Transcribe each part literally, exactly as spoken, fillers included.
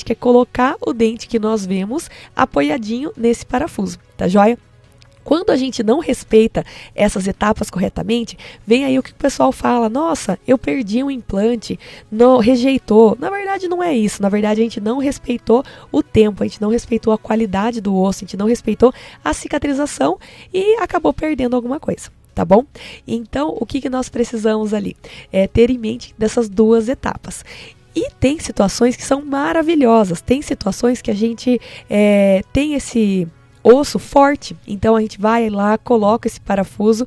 que é colocar o dente que nós vemos apoiadinho nesse parafuso, tá joia? Quando a gente não respeita essas etapas corretamente, vem aí o que o pessoal fala, nossa, eu perdi um implante, não, rejeitou. Na verdade não é isso, na verdade a gente não respeitou o tempo, a gente não respeitou a qualidade do osso, a gente não respeitou a cicatrização e acabou perdendo alguma coisa. Tá bom? Então, o que, que nós precisamos ali? É ter em mente dessas duas etapas. E tem situações que são maravilhosas, tem situações que a gente é, tem esse osso forte, então a gente vai lá, coloca esse parafuso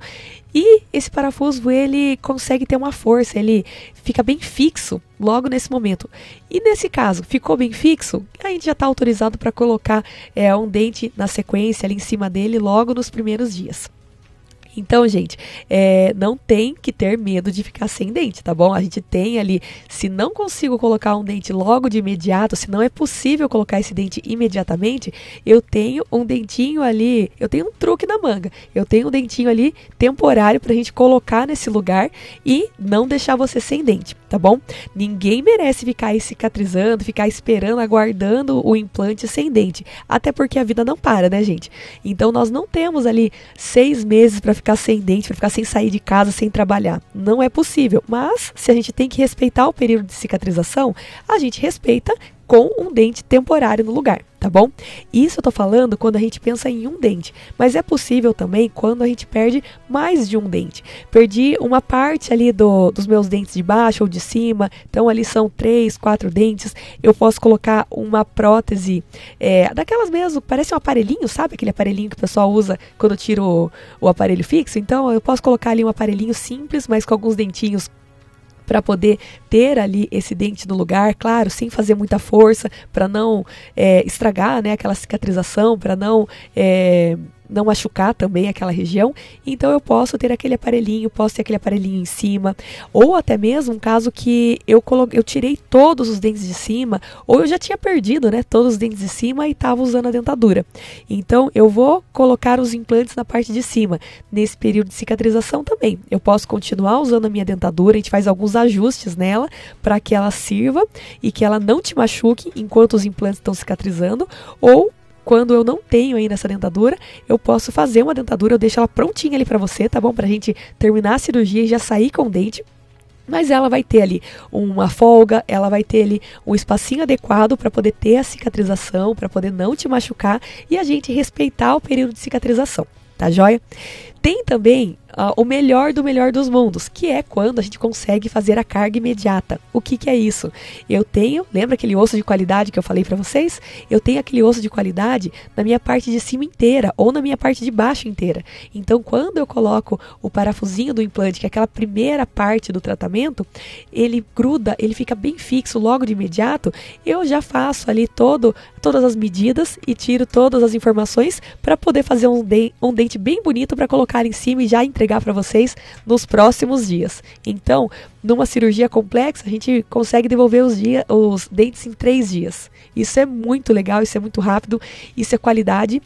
e esse parafuso ele consegue ter uma força, ele fica bem fixo logo nesse momento. E nesse caso, ficou bem fixo, a gente já está autorizado para colocar é, um dente na sequência ali em cima dele logo nos primeiros dias. Então, gente, é, não tem que ter medo de ficar sem dente, tá bom? A gente tem ali, se não consigo colocar um dente logo de imediato, se não é possível colocar esse dente imediatamente, eu tenho um dentinho ali, eu tenho um truque na manga, eu tenho um dentinho ali temporário pra gente colocar nesse lugar e não deixar você sem dente, tá bom? Ninguém merece ficar aí cicatrizando, ficar esperando, aguardando o implante sem dente, até porque a vida não para, né, gente? Então, nós não temos ali seis meses pra ficar sem dente, para ficar sem sair de casa, sem trabalhar. Não é possível. Mas, se a gente tem que respeitar o período de cicatrização, a gente respeita com um dente temporário no lugar, tá bom? Isso eu tô falando quando a gente pensa em um dente, mas é possível também quando a gente perde mais de um dente. Perdi uma parte ali do, dos meus dentes de baixo ou de cima, então ali são três, quatro dentes, eu posso colocar uma prótese, é, daquelas mesmo, parece um aparelhinho, sabe? Aquele aparelhinho que o pessoal usa quando tira o, o aparelho fixo, então eu posso colocar ali um aparelhinho simples, mas com alguns dentinhos para poder ter ali esse dente no lugar, claro, sem fazer muita força, para não é, estragar, né, aquela cicatrização, para não é, não machucar também aquela região. Então eu posso ter aquele aparelhinho, posso ter aquele aparelhinho em cima, ou até mesmo um caso que eu, colo- eu tirei todos os dentes de cima, ou eu já tinha perdido, né, todos os dentes de cima e estava usando a dentadura. Então eu vou colocar os implantes na parte de cima. Nesse período de cicatrização também, eu posso continuar usando a minha dentadura, a gente faz alguns ajustes nela para que ela sirva e que ela não te machuque enquanto os implantes estão cicatrizando, ou quando eu não tenho ainda essa dentadura, eu posso fazer uma dentadura, eu deixo ela prontinha ali pra você, tá bom? Pra gente terminar a cirurgia e já sair com o dente. Mas ela vai ter ali uma folga, ela vai ter ali um espacinho adequado para poder ter a cicatrização, para poder não te machucar e a gente respeitar o período de cicatrização, tá joia? Tem também uh, o melhor do melhor dos mundos, que é quando a gente consegue fazer a carga imediata. O que que é isso? Eu tenho, lembra aquele osso de qualidade que eu falei para vocês? Eu tenho aquele osso de qualidade na minha parte de cima inteira ou na minha parte de baixo inteira. Então, quando eu coloco o parafusinho do implante, que é aquela primeira parte do tratamento, ele gruda, ele fica bem fixo logo de imediato, eu já faço ali todo, todas as medidas e tiro todas as informações para poder fazer um, de, um dente bem bonito para colocar em cima e já entregar para vocês nos próximos dias. Então, numa cirurgia complexa, a gente consegue devolver os, dia, os dentes em três dias. Isso é muito legal, isso é muito rápido, isso é qualidade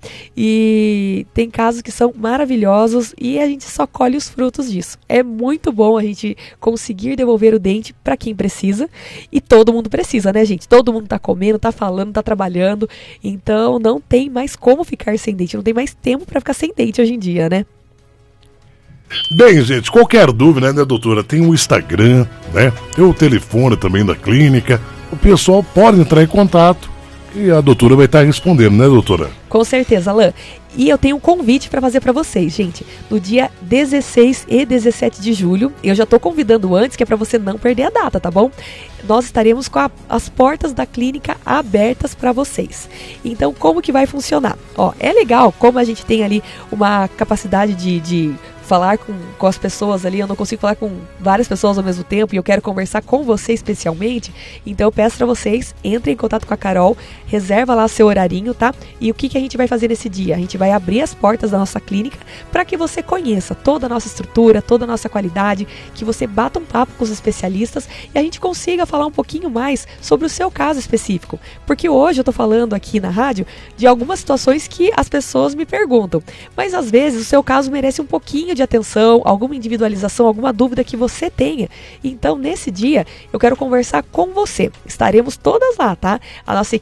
e tem casos que são maravilhosos e a gente só colhe os frutos disso. É muito bom a gente conseguir devolver o dente para quem precisa e todo mundo precisa, né, gente? Todo mundo tá comendo, tá falando, tá trabalhando, então não tem mais como ficar sem dente, não tem mais tempo para ficar sem dente hoje em dia, né? Bem, gente, qualquer dúvida, né, doutora? Tem o Instagram, né? Tem o telefone também da clínica. O pessoal pode entrar em contato e a doutora vai estar respondendo, né, doutora? Com certeza, Alain. E eu tenho um convite para fazer para vocês, gente. No dia dezesseis e dezessete de julho, eu já estou convidando antes, que é para você não perder a data, tá bom? Nós estaremos com a, as portas da clínica abertas para vocês. Então, como que vai funcionar? Ó, é legal, como a gente tem ali uma capacidade de... de falar com, com as pessoas ali, eu não consigo falar com várias pessoas ao mesmo tempo e eu quero conversar com você especialmente, então eu peço para vocês, entrem em contato com a Carol, reserva lá seu horarinho, tá? E o que, que a gente vai fazer nesse dia? A gente vai abrir as portas da nossa clínica para que você conheça toda a nossa estrutura, toda a nossa qualidade, que você bata um papo com os especialistas e a gente consiga falar um pouquinho mais sobre o seu caso específico, porque hoje eu tô falando aqui na rádio de algumas situações que as pessoas me perguntam, mas às vezes o seu caso merece um pouquinho de atenção, alguma individualização, alguma dúvida que você tenha. Então, nesse dia, eu quero conversar com você. Estaremos todas lá, tá? A nossa